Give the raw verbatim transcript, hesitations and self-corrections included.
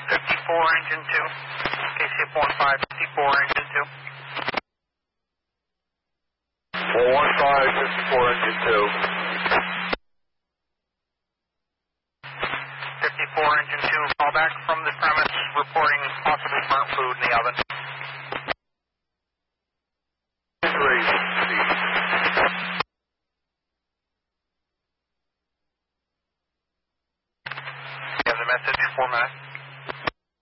fifty-four, engine two. K C F one five, fifty-four, engine two. four one five, fifty-four, engine two. fifty-four, engine two, call back from the premise, reporting possibly burnt food in the oven. Three. You have the message, format.